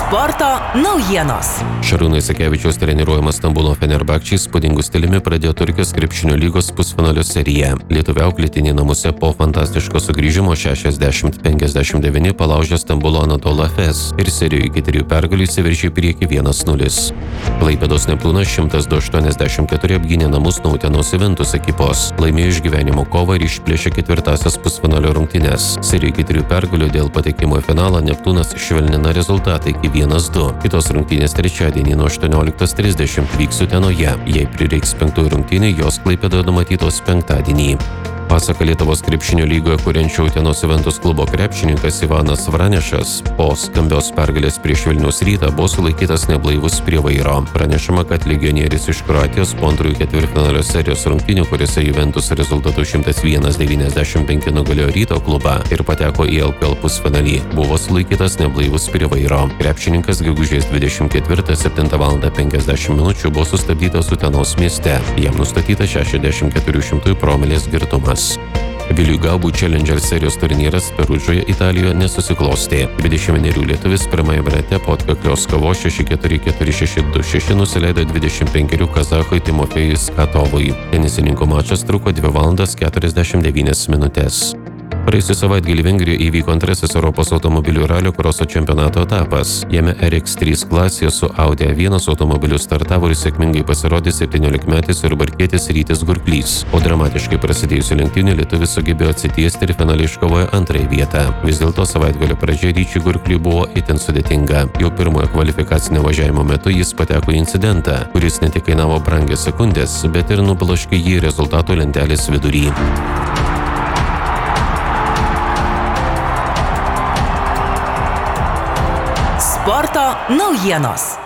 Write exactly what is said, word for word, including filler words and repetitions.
Sporto naujienos. Šarūno Jasikevičiaus treniruojamas Stambulo Fenerbahčė įspūdingu stiliumi pradėjo Turkijos krepšinio lygos pusfinalio seriją. Lietuvių auklėtiniai namuose po fantastiško sugrįžimo šešiasdešimt penkiasdešimt devyni palaužė Stambulo Anadolu Efes ir serijoje iki trijų pergalių įsiveržė į priekį vienas nulis. Klaipėdos Neptūnas šimtas du aštuoniasdešimt keturi apgynė namus nuo Utenos Juventus ekipos, laimėjo išgyvenimo kovą ir išplėšė ketvirtąsias pusfinalio rungtynes. Serijoje iki trijų pergalių dėl patekimo į finalą Neptūnas švelnina rezultatą iki vienas du. Kitos rungtynės trečiadienį nuo aštuonioliktos trisdešimt vyks Utenoje. Jei prireiks penktųjų rungtynių, jos Klaipėdoje numatytos penktadienį. Pasaka Lietuvos krepšinio lygoje kuriančio Utenos Juventus klubo krepšininkas Ivanas Vranešas po skambios pergalės prieš Vilniaus Rytą buvo sulaikytas neblaivus prie vairo. Pranešama, kad legionierius iš Kroatijos po antrųjų ketvirtfinalio serijos rungtynių, kuriuose Juventus rezultatu šimtas vienas devyniasdešimt penki nugalėjo Ryto klubą ir pateko į L K L pusfinalį, buvo sulaikytas neblaivus prie vairo. Krepšininkas gegužės dvidešimt ketvirtą septintą valandą penkiasdešimt minučių buvo sustabdytas Utenos mieste. Jam nustatyta šešiasdešimt keturių šimtųjų promilės girtumas. Viliui Gaubui Challenger serijos turnyras Perudžoje Italijoje nesusiklostė. dvidešimt vienerių lietuvis pirmajame rate po atkaklios kovos šeši keturi keturi šeši du šeši nusileido dvidešimt penkerių kazachui Timofejui Skatovui. Tenisininkų mačas truko dvi valandas keturiasdešimt devynias minutės. Praėjusią savaitgalį Vengrijoje įvyko antrasis Europos automobilių ralio kroso čempionato etapas. Jame R X trys klasėje su Audi A vienas automobiliu startavo ir sėkmingai pasirodė septyniolikmetis jurbarkietis Rytis Gurklys. Po dramatiškai prasidėjusių lenktynių lietuvis sugebėjo atsitiesti ir finale iškovojo antrąją vietą. Vis dėlto savaitgalio pradžia Ryčiui Gurkliui buvo itin sudėtinga. Jau pirmojo kvalifikacinio važiavimo metu jis pateko į incidentą, kuris ne tik kainavo brangias sekundės, bet ir nubloškė jį rezultatų lentelės vidury. Sporto naujienos.